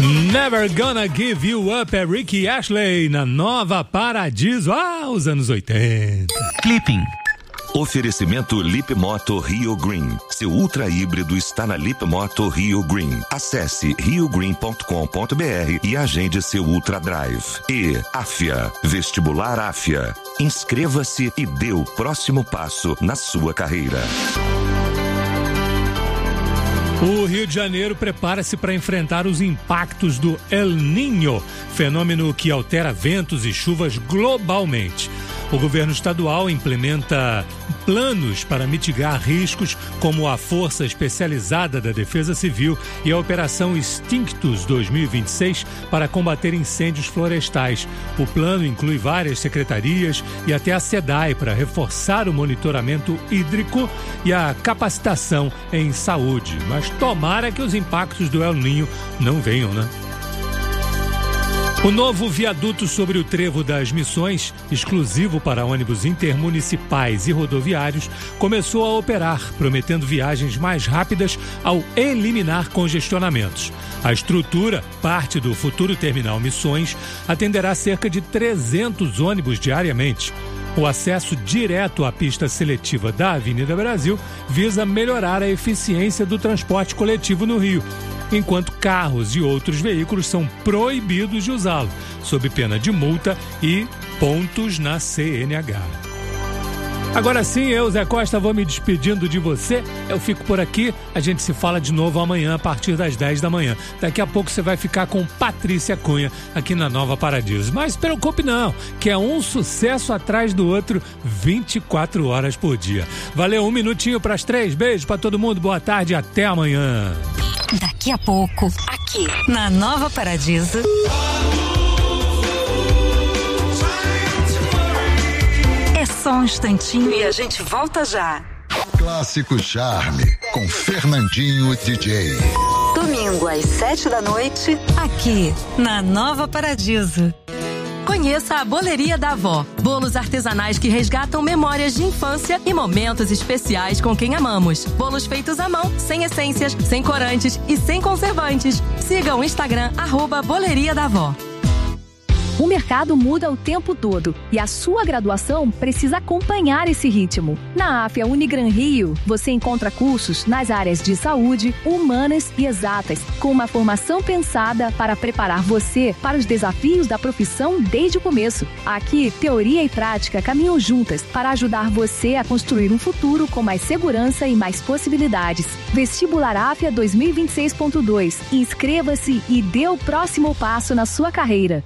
Never Gonna Give You Up é Ricky Ashley na Nova Paradiso, os anos 80. Clipping. Oferecimento Lip Moto Rio Green. Seu ultra híbrido está na Lip Moto Rio Green. Acesse riogreen.com.br e agende seu Ultra Drive. E AFIA, Vestibular AFIA. Inscreva-se e dê o próximo passo na sua carreira. O Rio de Janeiro prepara-se para enfrentar os impactos do El Niño, fenômeno que altera ventos e chuvas globalmente. O governo estadual implementa planos para mitigar riscos, como a Força Especializada da Defesa Civil e a Operação Extinctus 2026 para combater incêndios florestais. O plano inclui várias secretarias e até a SEDAI para reforçar o monitoramento hídrico e a capacitação em saúde. Mas tomara que os impactos do El Niño não venham, né? O novo viaduto sobre o Trevo das Missões, exclusivo para ônibus intermunicipais e rodoviários, começou a operar, prometendo viagens mais rápidas ao eliminar congestionamentos. A estrutura, parte do futuro terminal Missões, atenderá cerca de 300 ônibus diariamente. O acesso direto à pista seletiva da Avenida Brasil visa melhorar a eficiência do transporte coletivo no Rio, enquanto carros e outros veículos são proibidos de usá-lo, sob pena de multa e pontos na CNH. Agora sim, eu, Zé Costa, vou me despedindo de você. Eu fico por aqui, a gente se fala de novo amanhã a partir das 10 da manhã. Daqui a pouco você vai ficar com Patrícia Cunha aqui na Nova Paradiso. Mas se preocupe não, que é um sucesso atrás do outro 24 horas por dia. Valeu, 1 minutinho para as 3. Beijo para todo mundo, boa tarde e até amanhã. Daqui a pouco, aqui na Nova Paradiso. É só um instantinho e a gente volta já. Clássico Charme, com Fernandinho DJ. Domingo às 7 da noite, aqui na Nova Paradiso. Conheça a Boleria da Avó. Bolos artesanais que resgatam memórias de infância e momentos especiais com quem amamos. Bolos feitos à mão, sem essências, sem corantes e sem conservantes. Siga o Instagram @Boleria da Avó. O mercado muda o tempo todo e a sua graduação precisa acompanhar esse ritmo. Na AFIA Unigran Rio, você encontra cursos nas áreas de saúde, humanas e exatas, com uma formação pensada para preparar você para os desafios da profissão desde o começo. Aqui, teoria e prática caminham juntas para ajudar você a construir um futuro com mais segurança e mais possibilidades. Vestibular AFIA 2026.2. Inscreva-se e dê o próximo passo na sua carreira.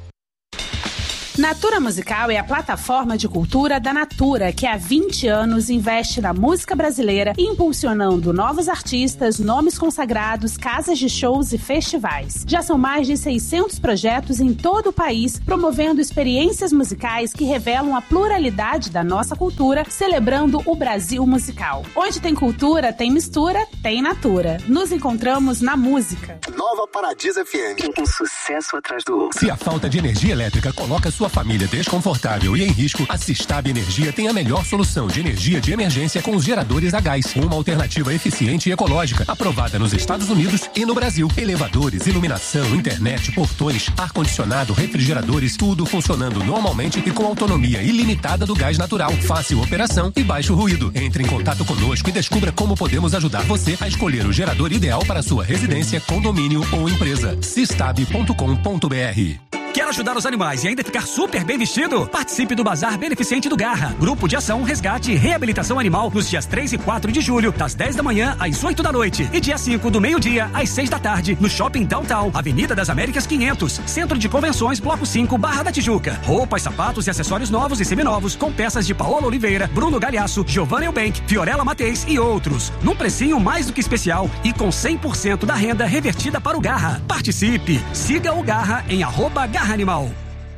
Natura Musical é a plataforma de cultura da Natura, que há 20 anos investe na música brasileira, impulsionando novos artistas, nomes consagrados, casas de shows e festivais. Já são mais de 600 projetos em todo o país, promovendo experiências musicais que revelam a pluralidade da nossa cultura, celebrando o Brasil musical. Onde tem cultura, tem mistura, tem Natura. Nos encontramos na música. Nova Paradiso FM. Um sucesso atrás do outro. Se a falta de energia elétrica coloca sua família desconfortável e em risco, a Sistab Energia tem a melhor solução de energia de emergência com os geradores a gás. Uma alternativa eficiente e ecológica, aprovada nos Estados Unidos e no Brasil. Elevadores, iluminação, internet, portões, ar-condicionado, refrigeradores, tudo funcionando normalmente e com autonomia ilimitada do gás natural. Fácil operação e baixo ruído. Entre em contato conosco e descubra como podemos ajudar você a escolher o gerador ideal para sua residência, condomínio ou empresa. Sistab.com.br. Quer ajudar os animais e ainda ficar super bem vestido? Participe do Bazar Beneficente do Garra. Grupo de Ação, Resgate e Reabilitação Animal nos dias 3 e 4 de julho, das 10 da manhã às 8 da noite. E dia 5 do meio-dia às 6 da tarde, no Shopping Downtown, Avenida das Américas 500, Centro de Convenções, Bloco 5, Barra da Tijuca. Roupas, sapatos e acessórios novos e seminovos com peças de Paola Oliveira, Bruno Galhaço, Giovanna Eubank, Fiorella Mateis e outros. Num precinho mais do que especial e com 100% da renda revertida para o Garra. Participe! Siga o Garra em @Garra Animal.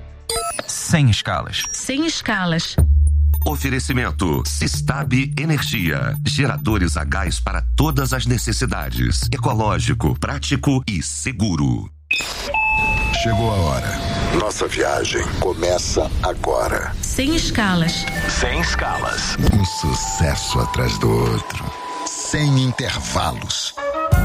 Sem escalas. Sem escalas. Oferecimento Sistab Energia. Geradores a gás para todas as necessidades. Ecológico, prático e seguro. Chegou a hora. Nossa viagem começa agora. Sem escalas. Sem escalas. Um sucesso atrás do outro. Sem intervalos.